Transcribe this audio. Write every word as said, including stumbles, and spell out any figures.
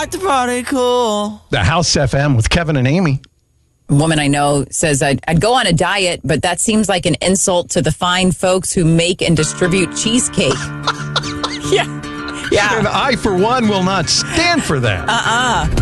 like to party cool. The House F M with Kevin and Amy. A woman I know says I'd, I'd go on a diet, but that seems like an insult to the fine folks who make and distribute cheesecake. yeah. Yeah. And I, for one, will not stand for that. Uh-uh.